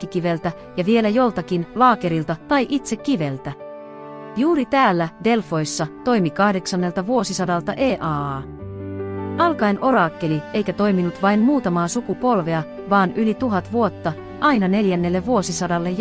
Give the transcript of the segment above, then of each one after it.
kaupunkikiveltä ja vielä joltakin laakerilta tai itse kiveltä. Juuri täällä, Delfoissa, toimi 8. vuosisadalta EAA. Alkaen oraakkeli eikä toiminut vain muutamaa sukupolvea, vaan yli 1000 vuotta, aina 4. vuosisadalle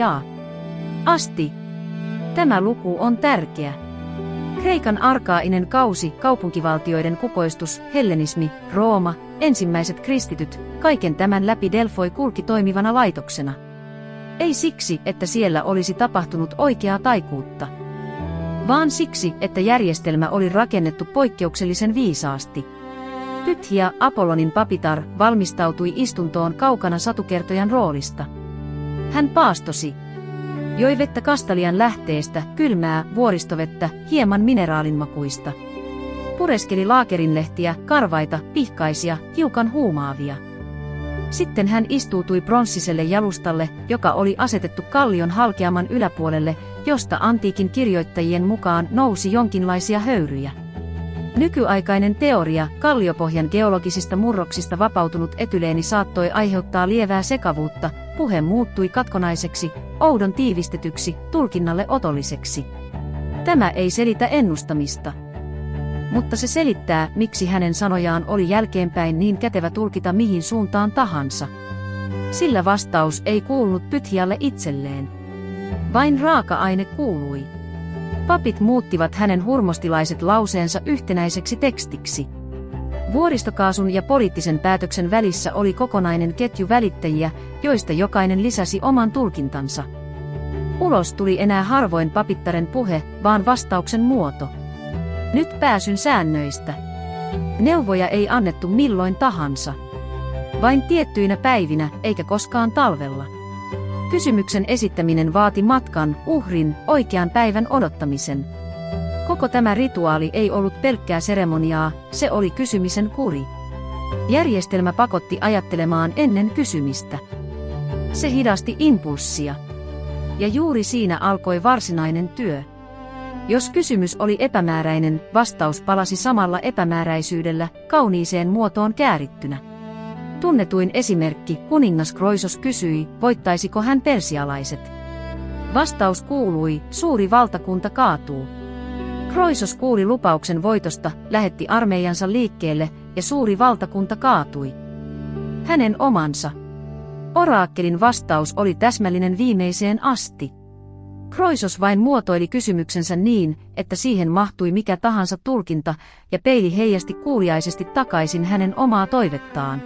asti. Tämä luku on tärkeä. Kreikan arkaainen kausi, kaupunkivaltioiden kukoistus, hellenismi, Rooma, ensimmäiset kristityt, kaiken tämän läpi Delfoi kulki toimivana laitoksena. Ei siksi, että siellä olisi tapahtunut oikeaa taikuutta, vaan siksi, että järjestelmä oli rakennettu poikkeuksellisen viisaasti. Pythia, Apollonin papitar, valmistautui istuntoon kaukana satukertojan roolista. Hän paastosi. Joi vettä Kastalian lähteestä, kylmää, vuoristovettä, hieman mineraalinmakuista. Pureskeli laakerinlehtiä, karvaita, pihkaisia, hiukan huumaavia. Sitten hän istuutui pronssiselle jalustalle, joka oli asetettu kallion halkeaman yläpuolelle, josta antiikin kirjoittajien mukaan nousi jonkinlaisia höyryjä. Nykyaikainen teoria, kalliopohjan geologisista murroksista vapautunut etyleeni saattoi aiheuttaa lievää sekavuutta, puhe muuttui katkonaiseksi, oudon tiivistetyksi, tulkinnalle otolliseksi. Tämä ei selitä ennustamista. Mutta se selittää, miksi hänen sanojaan oli jälkeenpäin niin kätevä tulkita mihin suuntaan tahansa. Sillä vastaus ei kuulunut Pythialle itselleen. Vain raaka-aine kuului. Papit muuttivat hänen hurmostilaiset lauseensa yhtenäiseksi tekstiksi. Vuoristokaasun ja poliittisen päätöksen välissä oli kokonainen ketju välittäjiä, joista jokainen lisäsi oman tulkintansa. Ulos tuli enää harvoin papittaren puhe, vaan vastauksen muoto. Nyt pääsyn säännöistä. Neuvoja ei annettu milloin tahansa. Vain tiettyinä päivinä, eikä koskaan talvella. Kysymyksen esittäminen vaati matkan, uhrin, oikean päivän odottamisen. Koko tämä rituaali ei ollut pelkkää seremoniaa, se oli kysymisen kuri. Järjestelmä pakotti ajattelemaan ennen kysymistä. Se hidasti impulssia. Ja juuri siinä alkoi varsinainen työ. Jos kysymys oli epämääräinen, vastaus palasi samalla epämääräisyydellä, kauniiseen muotoon käärittynä. Tunnetuin esimerkki, kuningas Kroisos kysyi, voittaisiko hän persialaiset. Vastaus kuului, suuri valtakunta kaatuu. Kroisos kuuli lupauksen voitosta, lähetti armeijansa liikkeelle, ja suuri valtakunta kaatui. Hänen omansa. Oraakkelin vastaus oli täsmällinen viimeiseen asti. Kroisos vain muotoili kysymyksensä niin, että siihen mahtui mikä tahansa tulkinta, ja peili heijasti kuuliaisesti takaisin hänen omaa toivettaan.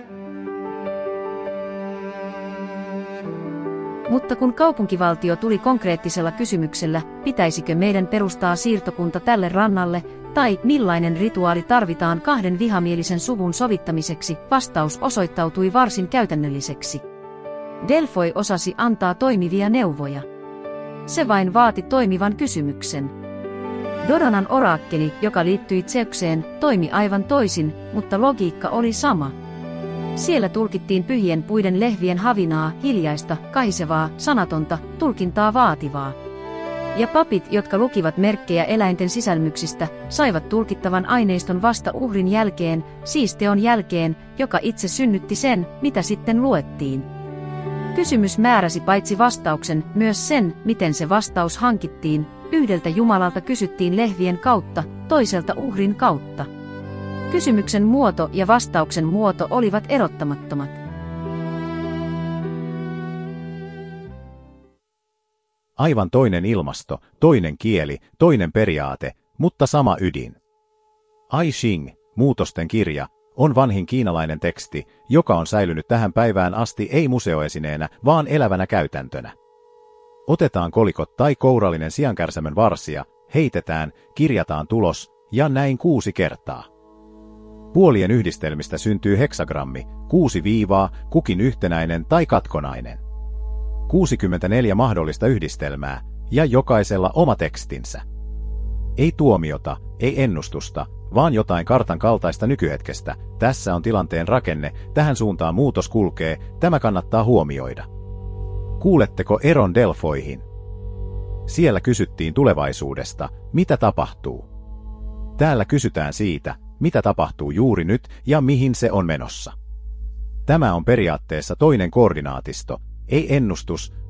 Mutta kun kaupunkivaltio tuli konkreettisella kysymyksellä, pitäisikö meidän perustaa siirtokunta tälle rannalle, tai millainen rituaali tarvitaan kahden vihamielisen suvun sovittamiseksi, vastaus osoittautui varsin käytännölliseksi. Delfoi osasi antaa toimivia neuvoja. Se vain vaati toimivan kysymyksen. Dodonan oraakkeli, joka liittyi Zeukseen, toimi aivan toisin, mutta logiikka oli sama. Siellä tulkittiin pyhien puiden lehvien havinaa, hiljaista, kahisevaa, sanatonta, tulkintaa vaativaa. Ja papit, jotka lukivat merkkejä eläinten sisälmyksistä, saivat tulkittavan aineiston vasta uhrin jälkeen, siis teon jälkeen, joka itse synnytti sen, mitä sitten luettiin. Kysymys määräsi paitsi vastauksen, myös sen, miten se vastaus hankittiin. Yhdeltä Jumalalta kysyttiin lehvien kautta, toiselta uhrin kautta. Kysymyksen muoto ja vastauksen muoto olivat erottamattomat. Aivan toinen ilmasto, toinen kieli, toinen periaate, mutta sama ydin. I Ching, muutosten kirja, on vanhin kiinalainen teksti, joka on säilynyt tähän päivään asti ei museoesineenä, vaan elävänä käytäntönä. Otetaan kolikot tai kourallinen siankärsämön varsia, heitetään, kirjataan tulos, ja näin 6 kertaa. Puolien yhdistelmistä syntyy heksagrammi, 6 viivaa, kukin yhtenäinen tai katkonainen. 64 mahdollista yhdistelmää, ja jokaisella oma tekstinsä. Ei tuomiota, ei ennustusta, vaan jotain kartan kaltaista nykyhetkestä. Tässä on tilanteen rakenne, tähän suuntaan muutos kulkee, tämä kannattaa huomioida. Kuuletteko eron Delfoihin? Siellä kysyttiin tulevaisuudesta, mitä tapahtuu. Täällä kysytään siitä, mitä tapahtuu juuri nyt ja mihin se on menossa. Tämä on periaatteessa toinen koordinaatisto, ei ennustus,